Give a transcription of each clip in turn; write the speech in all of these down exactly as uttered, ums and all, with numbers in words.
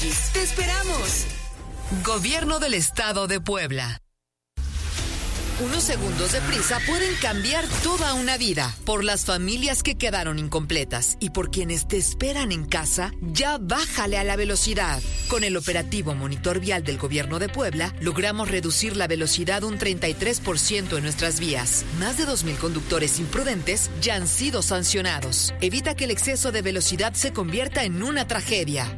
x. ¡Te esperamos! Gobierno del Estado de Puebla. Unos segundos de prisa pueden cambiar toda una vida. Por las familias que quedaron incompletas y por quienes te esperan en casa, ya bájale a la velocidad. Con el operativo Monitor Vial del Gobierno de Puebla, logramos reducir la velocidad un treinta y tres por ciento en nuestras vías. Más de dos mil conductores imprudentes ya han sido sancionados. Evita que el exceso de velocidad se convierta en una tragedia.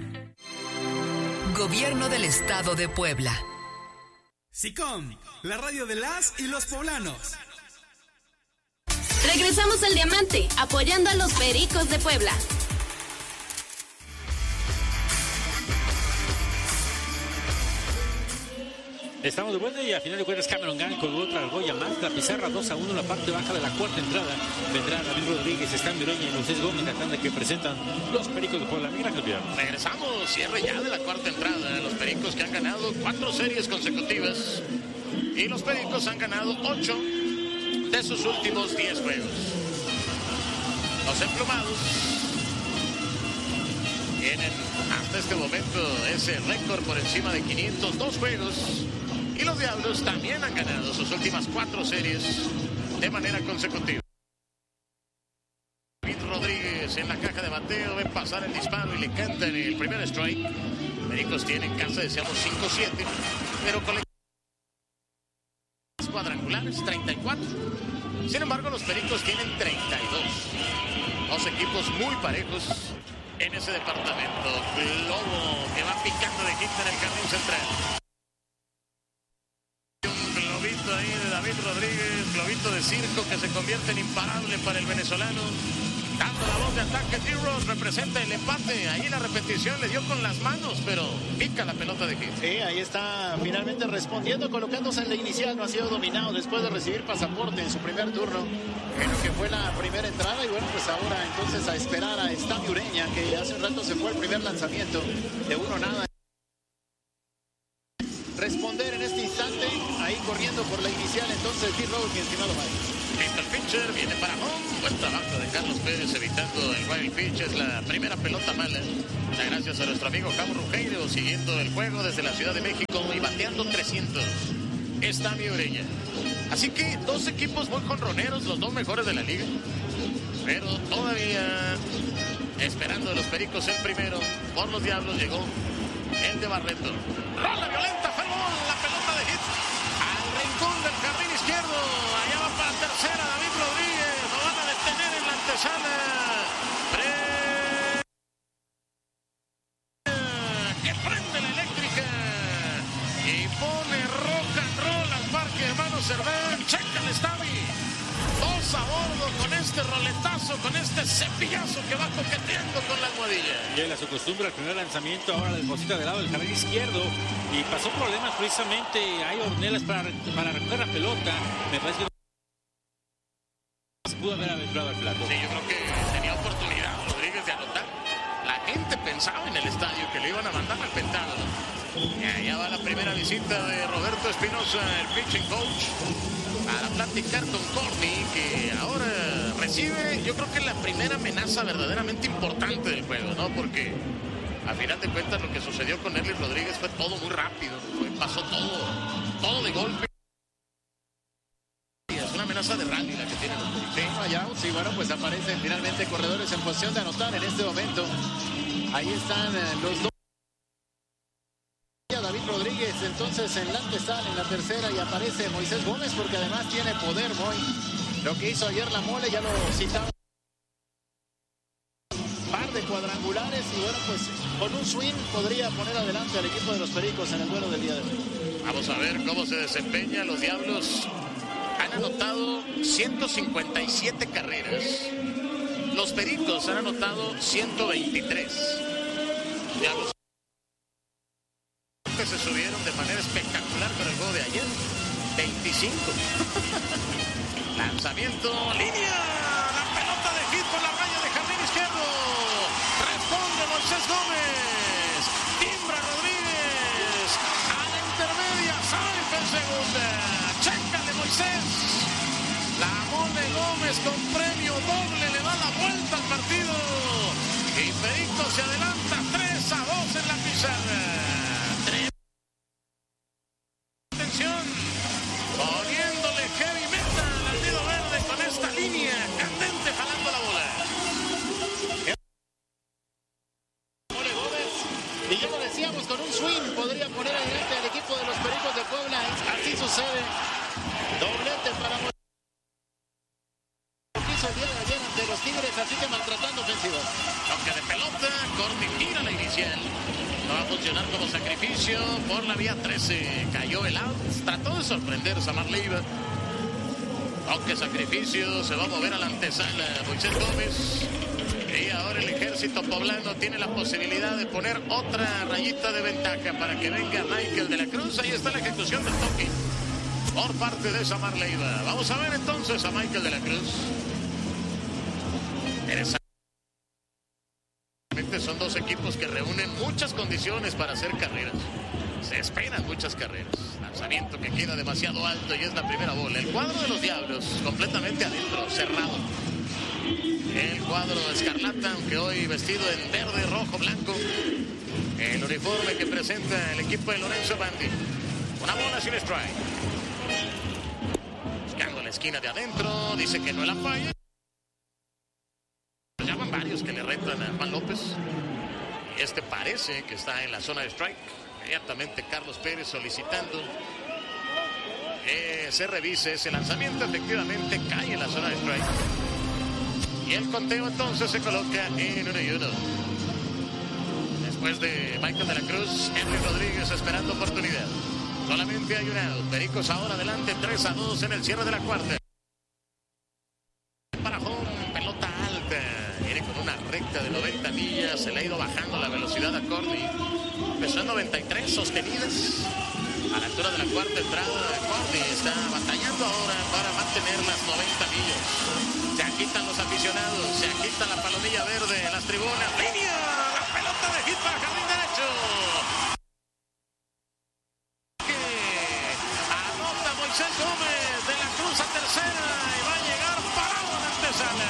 Gobierno del Estado de Puebla. SICOM, la radio de las y los poblanos. Regresamos al Diamante, apoyando a los Pericos de Puebla. Estamos de vuelta y a final de cuentas Cameron Gang con otra argolla más. La pizarra dos a uno en la parte baja de la cuarta entrada. Vendrá David Rodríguez, Stan Miroña y Moisés Gómez, la tanda que presentan los Pericos de Puebla. Mira, regresamos, cierre ya de la cuarta entrada. Los Pericos que han ganado cuatro series consecutivas. Y los Pericos han ganado ocho de sus últimos diez juegos. Los emplumados tienen hasta este momento ese récord por encima de quinientos dos juegos. Y los Diablos también han ganado sus últimas cuatro series de manera consecutiva. David Rodríguez en la caja de bateo, ve pasar el disparo y le cantan el primer strike. Pericos tienen casa, deseamos cinco siete, pero con cuadrangulares, treinta y cuatro. Sin embargo, los Pericos tienen treinta y dos. Dos equipos muy parejos en ese departamento. Globo que va picando de quinta en el jardín central. Un globito ahí de David Rodríguez, globito de circo que se convierte en imparable para el venezolano. Dando la voz de ataque, T-Ross representa el empate. Ahí la repetición le dio con las manos, pero pica la pelota de hit. Sí, ahí está finalmente respondiendo, colocándose en la inicial. No ha sido dominado después de recibir pasaporte en su primer turno, en lo que fue la primera entrada. Y bueno, pues ahora entonces a esperar a Stan Ureña, que hace un rato se fue el primer lanzamiento de uno nada. Responder en este instante, ahí corriendo por la inicial entonces T-Ross, mi estimado Mike. El pitcher viene para home. Buen trabajo de Carlos Pérez evitando el wild pitch. Es la primera pelota mala. Gracias a nuestro amigo Cabo Rugeiro siguiendo el juego desde la Ciudad de México y bateando trescientos. Está mi Ureña. Así que dos equipos muy jonroneros, los dos mejores de la liga. Pero todavía esperando a los Pericos el primero. Por los Diablos llegó el de Barreto. Rola violenta, fue gol, la pelota de hit. Al rincón del jardín izquierdo. Allá va para tercera David Rodríguez. Lo van a detener en la antesala. Pre... Que prende la eléctrica. Y pone rock and roll al parque hermano Cervén. Checa el Stavi. Dos a bordo con este roletazo, con este cepillazo que va coqueteando con la almohadilla. Y él a su costumbre, el primer lanzamiento, ahora la deposita del lado del jardín izquierdo. Y pasó problemas precisamente. Hay Ornelas para, para recoger la pelota. Me parece que pudo haber aventurado al plato. Sí, yo creo que tenía oportunidad Rodríguez de anotar. La gente pensaba en el estadio que le iban a mandar al Pentágono. Y allá va la primera visita de Roberto Espinosa, el pitching coach, para platicar con Corny, que ahora recibe, yo creo que la primera amenaza verdaderamente importante del juego, ¿no? Porque a final de cuentas lo que sucedió con Erly Rodríguez fue todo muy rápido, fue, pasó todo, todo de golpe. Es una amenaza de rally la que tienen los Pericos. Sí, allá, sí, bueno, pues aparecen finalmente corredores en posición de anotar en este momento. Ahí están eh, los dos. David Rodríguez entonces en la antesala, en la tercera, y aparece Moisés Gómez porque además tiene poder, Moy. Lo que hizo ayer la Mole, ya lo citaba. Par de cuadrangulares y bueno, pues con un swing podría poner adelante al equipo de los Pericos en el duelo del día de hoy. Vamos a ver cómo se desempeña. Los Diablos han anotado ciento cincuenta y siete carreras. Los Pericos han anotado ciento veintitrés. Diablos que se subieron de manera espectacular con el juego de ayer. veinticinco. Lanzamiento, línea. La pelota de hit por la raya de jardín izquierdo. Responde Moisés Gómez. Timbra Rodríguez. A la intermedia. Salve en segunda. Chécale Moisés. La Mole Gómez con premio doble le da la vuelta al partido. Y Pericos se adelanta tres a dos en la piscina. pizarra. Atención, poniéndole heavy metal al dedo verde con esta línea candente jalando la bola. Y ya lo decíamos, con un swing podría poner adelante al equipo de los Pericos de Puebla. Así sucede. Doblete para Morelos. Hizo el día de ayer ante los Tigres, así que maltratando ofensivas. Toque de pelota, corte y gira la inicial. No va a funcionar como sacrificio por la vía trece. Cayó el out. Trató de sorprender Samar Leiva. Toque sacrificio, se va a mover a la antesala Moisés Gómez. Y ahora el ejército poblano tiene la posibilidad de poner otra rayita de ventaja para que venga Michael de la Cruz. Ahí está la ejecución del toque por parte de Samar Leiva. Vamos a ver entonces a Michael de la Cruz. Son dos equipos que reúnen muchas condiciones para hacer carreras. Se esperan muchas carreras. Lanzamiento que queda demasiado alto y es la primera bola. El cuadro de los Diablos completamente adentro, cerrado. El cuadro escarlata, aunque hoy vestido en verde, rojo, blanco. El uniforme que presenta el equipo de Lorenzo Bandi. Una bola sin strike. Buscando la esquina de adentro. Dice que no la falla. Llaman varios que le retan a Juan López. Y este parece que está en la zona de strike. Inmediatamente Carlos Pérez solicitando que se revise ese lanzamiento. Efectivamente cae en la zona de strike. Y el conteo entonces se coloca en uno y uno. Después de Michael de la Cruz, Henry Rodríguez esperando oportunidad. Solamente hay un out. Pericos ahora adelante tres a dos en el cierre de la cuarta. Para home, pelota alta. Viene con una recta de noventa millas. Se le ha ido bajando la velocidad a Cordy. Empezó en noventa y tres sostenidas. A la altura de la cuarta entrada, Cordy está batallando ahora para mantener las noventa millas. Se agitan los aficionados, se agita la palomilla verde en las tribunas. ¡Línea! La pelota de hit para jardín derecho. Que anota Moisés Gómez de la Cruz a tercera y va a llegar parado a la antesala.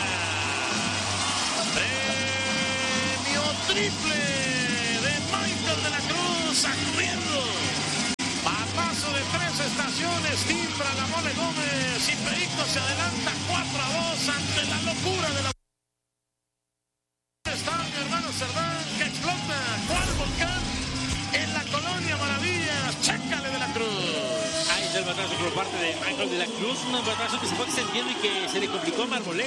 Premio triple de Michael de la Cruz sacudiendo. Paso de tres estaciones, timbra la Mole Gómez y Perico se adelanta cuatro a dos ante la locura de la... Está mi hermano Cerdán que explota, ¿cuál volcán? En la colonia Maravillas, chécale de la Cruz. Ahí está el batazo por parte de Michael de la Cruz, un batazo que se fue extendiendo y que se le complicó a Marmolet.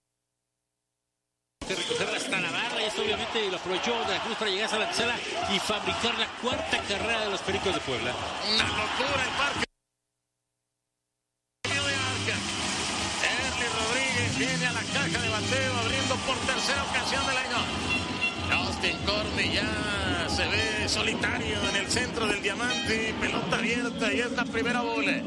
De recogerla hasta la barra y esto obviamente lo aprovechó de la Cruz para llegar a la tercera y fabricar la cuarta carrera de los Pericos de Puebla. Una locura el parque de Arca. Henry Rodríguez viene a la caja de bateo abriendo por tercera ocasión del año. Austin Cordy ya se ve solitario en el centro del diamante, pelota abierta y es la primera bola.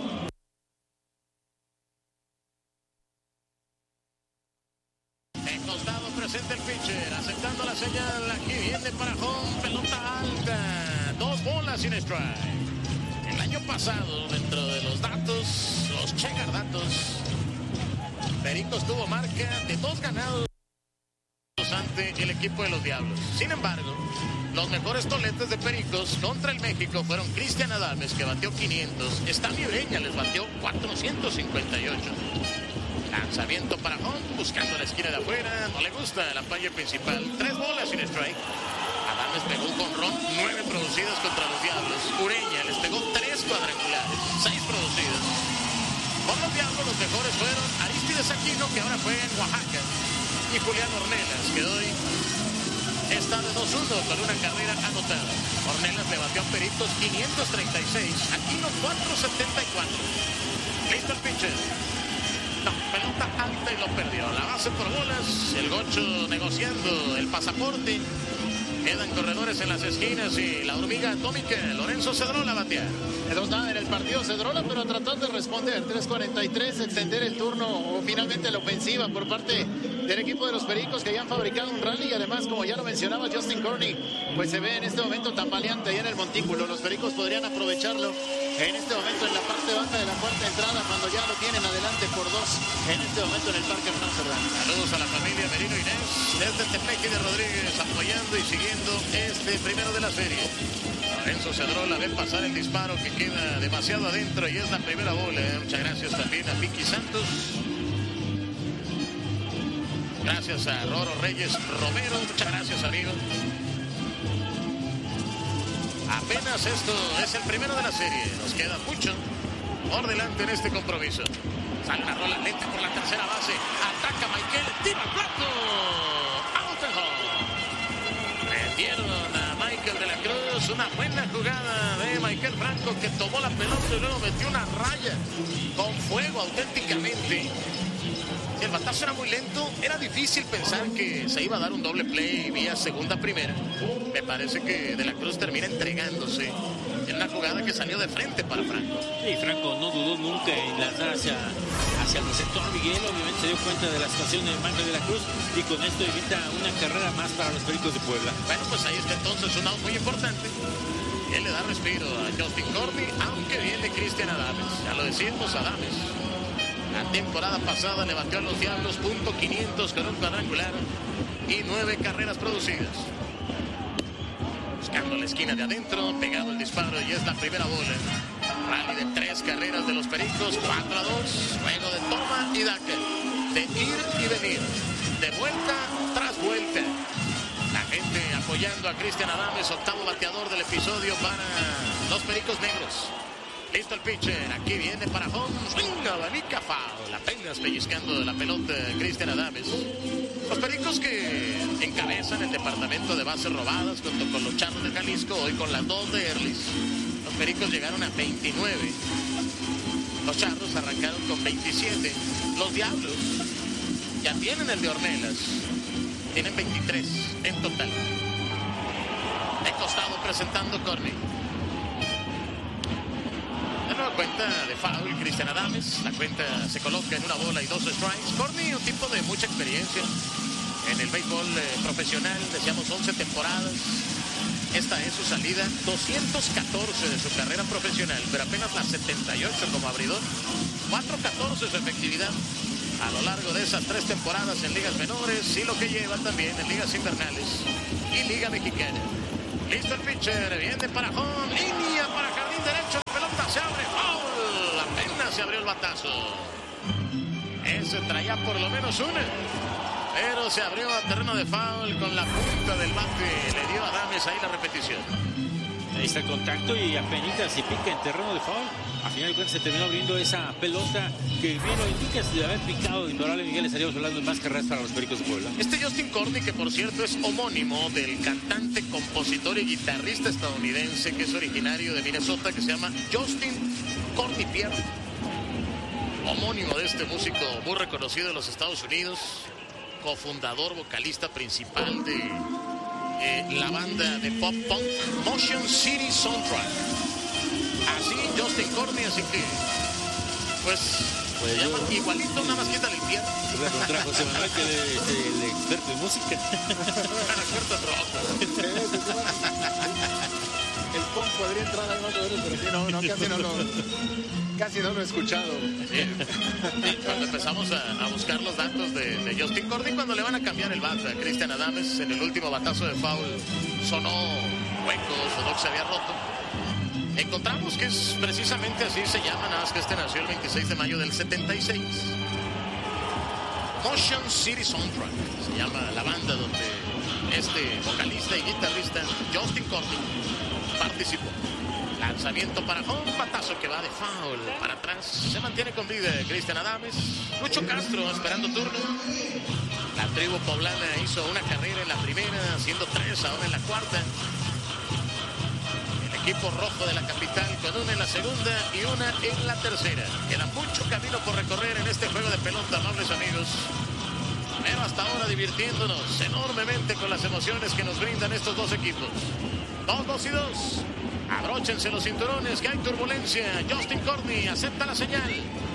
Presenta el pitcher, aceptando la señal, aquí viene para home, pelota alta, dos bolas sin strike. El año pasado, dentro de los datos, los Chegar datos, Pericos tuvo marca de dos ganados ante el equipo de los Diablos. Sin embargo, los mejores toletes de Pericos contra el México fueron Cristian Adames, que batió quinientos, Stanley Ureña les batió cuatrocientos cincuenta y ocho. Lanzamiento para home, buscando la esquina de afuera, no le gusta la paña principal, tres bolas sin strike. Adames pegó un jonrón, nueve producidas contra los Diablos. Ureña les pegó tres cuadrangulares, seis producidas. Por los Diablos los mejores fueron Aristides Aquino, que ahora juega en Oaxaca, y Julián Ornelas, que hoy está de dos uno con una carrera anotada. Ornelas le batió a Pericos quinientos treinta y seis, Aquino cuatrocientos setenta y cuatro. Listo el pitcher. No, pelota alta y lo perdió. La base por bolas. El Gocho negociando el pasaporte. Quedan corredores en las esquinas y la hormiga atómica. Lorenzo Cedrola batea. dos nada en el partido Cedrola, pero tratando de responder. tres cuarenta y tres, extender el turno o finalmente la ofensiva por parte del equipo de los Pericos, que ya han fabricado un rally y además, como ya lo mencionaba Justin Corney, pues se ve en este momento tambaleante ahí en el montículo. Los Pericos podrían aprovecharlo en este momento en la parte baja de la cuarta entrada, cuando ya lo tienen adelante por dos en este momento en el Parque Hernán Cerdán. Saludos a la familia Merino Inés desde Tepeji de Rodríguez, apoyando y siguiendo recibiendo este primero de la serie. Lorenzo Cedrola ve pasar el disparo que queda demasiado adentro y es la primera bola. Muchas gracias también a Vicky Santos. Gracias a Roro Reyes Romero. Muchas gracias, amigo. Apenas esto es el primero de la serie. Nos queda mucho por delante en este compromiso. Sale una rola lenta por la tercera base. Ataca Michael. Tira al plato. Out and home. Prendieron a Michael de la Cruz. Una buena jugada de Michael Franco, que tomó la pelota y luego metió una raya con fuego auténticamente. El batazo era muy lento, era difícil pensar que se iba a dar un doble play vía segunda primera. Me parece que De la Cruz termina entregándose en una jugada que salió de frente para Franco. Sí, Franco no dudó nunca en lanzar hacia, hacia el receptor Miguel. Obviamente se dio cuenta de la situación de Michael De la Cruz y con esto evita una carrera más para los Pericos de Puebla. Bueno, pues ahí está entonces un out muy importante. Él le da respiro a Justin Cordy, aunque viene Cristian Adames. Ya lo decimos, Adames. La temporada pasada le batió a los Diablos punto quinientos con un cuadrangular y nueve carreras producidas. Buscando la esquina de adentro, pegado el disparo y es la primera bola. Rally de tres carreras de los Pericos, cuatro a dos, juego de toma y daca, de ir y venir, de vuelta tras vuelta. La gente apoyando a Cristian Adames, octavo bateador del episodio para los Pericos Negros. Listo el pitcher, aquí viene para home, swing, abanica, foul, apenas pellizcando la pelota Cristian Adames. Los Pericos que encabezan el departamento de bases robadas junto con los Charros de Jalisco, hoy con las dos de Erlis. Los Pericos llegaron a veintinueve, los Charros arrancaron con veintisiete, los Diablos ya tienen el de Ornelas, tienen veintitrés en total. De costado presentando Corny. Nueva cuenta de foul, Cristian Adames. La cuenta se coloca en una bola y dos strikes. Corny, un tipo de mucha experiencia en el béisbol eh, profesional. Decíamos once temporadas. Esta es su salida doscientos catorce de su carrera profesional, pero apenas la setenta y ocho como abridor. cuatro catorce su efectividad a lo largo de esas tres temporadas en ligas menores y lo que lleva también en ligas invernales y liga mexicana. Listo el pitcher, viene para home, línea para jardín derecho. Se abre, foul, apenas se abrió el batazo. Ese traía por lo menos una, pero se abrió a terreno de foul con la punta del bate. Le dio a Adames ahí la repetición. Ahí está el contacto y apenas se pica en terreno de foul. A final de cuentas se terminó abriendo esa pelota que bien lo indica. Si de haber picado Indorable Miguel, estaríamos hablando de más carreras para los Pericos de Puebla. Este Justin Corny, que por cierto es homónimo del cantante, compositor y guitarrista estadounidense que es originario de Minnesota, que se llama Justin Corny Pierre. Homónimo de este músico muy reconocido en los Estados Unidos, cofundador, vocalista principal de eh, la banda de pop punk Motion City Soundtrack. Así Justin Corny, así que pues, pues se llama igualito, nada más quita el pie. Contra José Manuel, que es el experto en música. El experto en rock. El punk podría entrar al otro, pero sí, no, no, casi no lo, casi no lo he escuchado. Sí. Sí, cuando empezamos a, a buscar los datos de, de Justin Corny, cuando le van a cambiar el bat a Cristian Adames en el último batazo de foul, sonó hueco, sonó que se había roto. Encontramos que es precisamente así se llama, nada más que este nació el veintiséis de mayo del setenta y seis. Motion City Soundtrack se llama la banda donde este vocalista y guitarrista Justin Corny participó. Lanzamiento para home, batazo que va de foul para atrás. Se mantiene con vida Cristian Adames. Lucho Castro esperando turno. La tribu poblana hizo una carrera en la primera, haciendo tres ahora en la cuarta. Equipo rojo de la capital con una en la segunda y una en la tercera. Queda mucho camino por recorrer en este juego de pelota, amables amigos. Pero hasta ahora divirtiéndonos enormemente con las emociones que nos brindan estos dos equipos. Dos, dos y dos. Abróchense los cinturones que hay turbulencia. Justin Corny acepta la señal.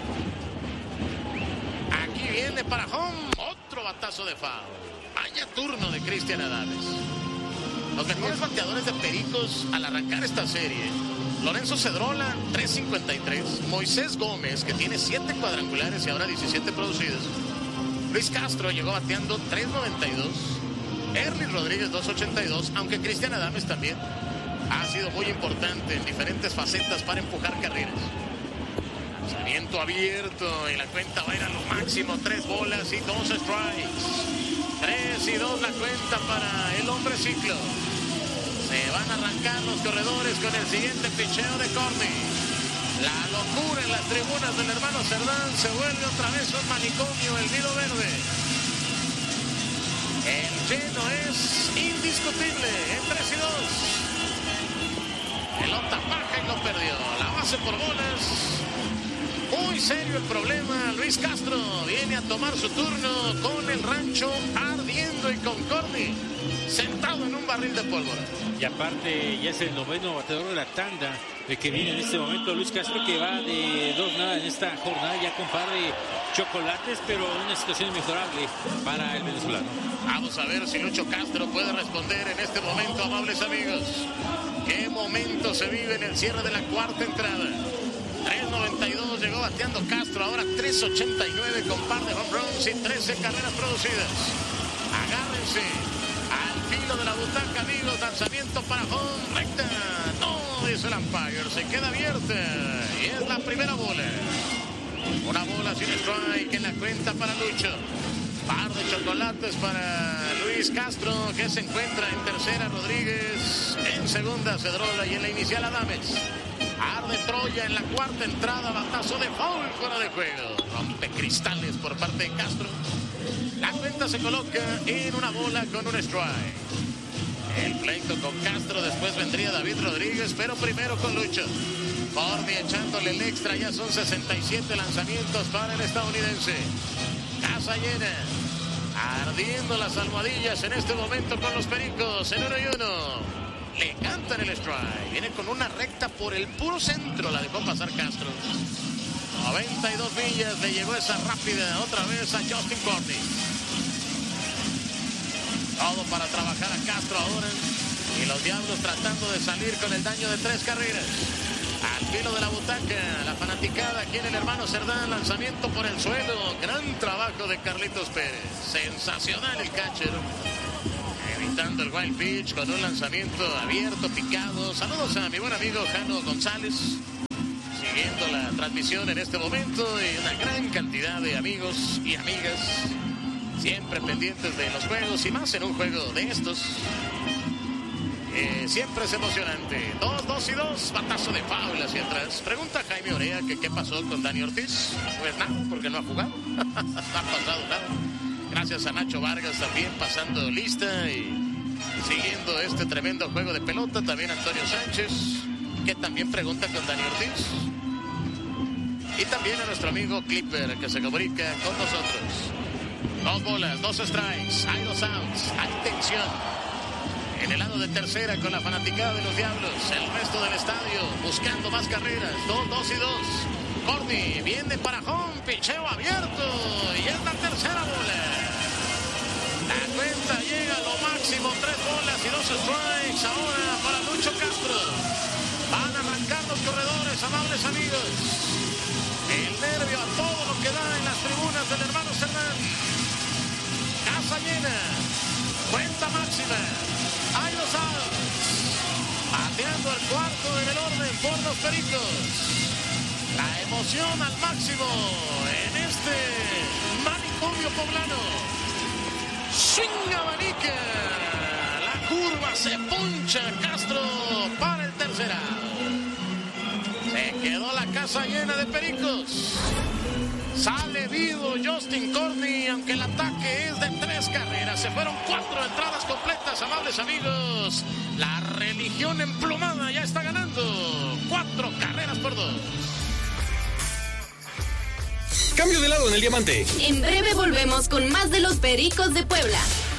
Aquí viene para home. Otro batazo de foul. Vaya turno de Cristian Adames. Los mejores bateadores de Pericos al arrancar esta serie: Lorenzo Cedrola, tres cincuenta y tres. Moisés Gómez, que tiene siete cuadrangulares y ahora diecisiete producidos. Luis Castro llegó bateando tres noventa y dos. Erlis Rodríguez dos ochenta y dos, aunque Cristian Adames también ha sido muy importante en diferentes facetas para empujar carreras. Lanzamiento abierto y la cuenta va a ir a lo máximo, tres bolas y dos strikes. Tres y dos la cuenta para el hombre ciclo. Se van a arrancar los corredores con el siguiente picheo de Corny. La locura en las tribunas del hermano Cerdán, se vuelve otra vez un manicomio el nido verde. El lleno es indiscutible en tres y dos. Pelota baja y lo perdió. La base por bolas. Muy serio el problema. Luis Castro viene a tomar su turno con el rancho ardiendo y con Corny sentado en un barril de pólvora. Y aparte ya es el noveno bateador de la tanda el que viene en este momento Luis Castro, que va de dos nada en esta jornada ya con par de chocolates, pero una situación inmejorable para el venezolano. Vamos a ver si Lucho Castro puede responder en este momento, amables amigos. ¿Qué momento se vive en el cierre de la cuarta entrada? tres noventa y dos llegó bateando Castro, ahora tres ochenta y nueve con par de home runs y trece carreras producidas. Agárrense al filo de la butaca, amigos. Lanzamiento para home, recta. No, dice el umpire, se queda abierta y es la primera bola. Una bola sin strike en la cuenta para Lucho. Par de chocolates para Luis Castro, que se encuentra en tercera Rodríguez, en segunda Cedrola y en la inicial Adames. Arde Troya en la cuarta entrada, batazo de foul fuera de juego. Rompe cristales por parte de Castro. La cuenta se coloca en una bola con un strike. El pleito con Castro, después vendría David Rodríguez, pero primero con Lucho. Corny echándole el extra, ya son sesenta y siete lanzamientos para el estadounidense. Casa llena, ardiendo las almohadillas en este momento con los Pericos en uno y uno. Le cantan el strike, viene con una recta por el puro centro, la dejó pasar Castro. noventa y dos millas, le llegó esa rápida otra vez a Justin Corny. Todo para trabajar a Castro ahora, y los Diablos tratando de salir con el daño de tres carreras. Al filo de la butaca, la fanaticada aquí en el hermano Cerdán, lanzamiento por el suelo, gran trabajo de Carlitos Pérez, sensacional el catcher, evitando el wild pitch con un lanzamiento abierto, picado. Saludos a mi buen amigo Jano González, siguiendo la transmisión en este momento, y una gran cantidad de amigos y amigas, siempre pendientes de los juegos, y más en un juego de estos. Eh, siempre es emocionante. Dos, dos y dos. Batazo de foul hacia atrás. Pregunta Jaime Orea que qué pasó con Dani Ortiz. Pues nada, porque no ha jugado. No ha pasado nada. Gracias a Nacho Vargas también pasando lista y siguiendo este tremendo juego de pelota. También Antonio Sánchez, que también pregunta con Dani Ortiz. Y también a nuestro amigo Clipper, que se comunica con nosotros. Dos bolas, dos strikes. Hay dos outs. Hay tensión en el lado de tercera con la fanaticada de los Diablos. El resto del estadio buscando más carreras. Dos, dos y dos. Corny viene para home. Picheo abierto. Y es la tercera bola. La cuenta llega a lo máximo. Tres bolas y dos strikes. Ahora para Lucho Castro. Van a arrancar los corredores, amables amigos. El nervio a todo lo que da en las tribunas del hermano Cerdán. Casa llena. Cuenta máxima. Hay dos outs. Bateando el cuarto en el orden por los Pericos. La emoción al máximo en este manicomio poblano. Swing abanica. La curva se puncha Castro para el tercer out. Se quedó la casa llena de Pericos. Sale vivo Justin Corny, aunque el ataque es de tres carreras. Se fueron cuatro entradas completas, amables amigos. La religión emplumada ya está ganando. Cuatro carreras por dos. Cambio de lado en el diamante. En breve volvemos con más de los Pericos de Puebla.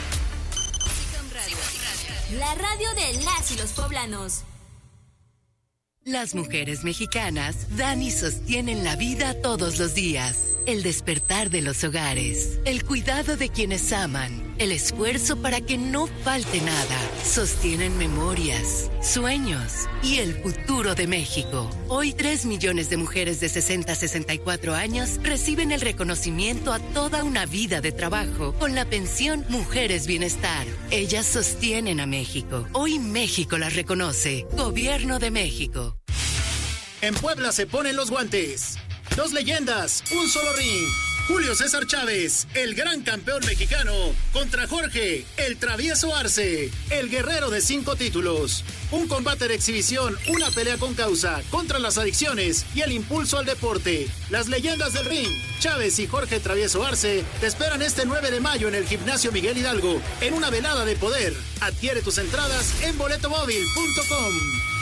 La radio de las y los poblanos. Las mujeres mexicanas dan y sostienen la vida todos los días. el despertar de los hogares, el cuidado de quienes aman, el esfuerzo para que no falte nada, sostienen memorias, sueños y el futuro de México. Hoy tres millones de mujeres de sesenta a sesenta y cuatro años reciben el reconocimiento a toda una vida de trabajo con la pensión Mujeres Bienestar. Ellas sostienen a México. Hoy México las reconoce. Gobierno de México. En Puebla se ponen los guantes. Dos leyendas, un solo ring. Julio César Chávez, el gran campeón mexicano, contra Jorge, el travieso Arce, el guerrero de cinco títulos. Un combate de exhibición, una pelea con causa, contra las adicciones y el impulso al deporte. Las leyendas del ring, Chávez y Jorge Travieso Arce, te esperan este nueve de mayo en el Gimnasio Miguel Hidalgo, en una velada de poder. Adquiere tus entradas en boleto móvil punto com.